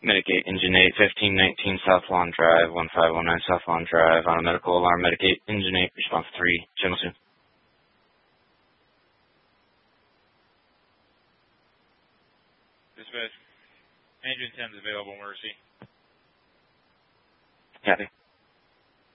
Medicate Engine 8, 1519 South Lawn Drive, 1519 South Lawn Drive, on a medical alarm. Medicate Engine 8, response 3, channel 2. Dispatch, Engine 10 is available, emergency. Copy.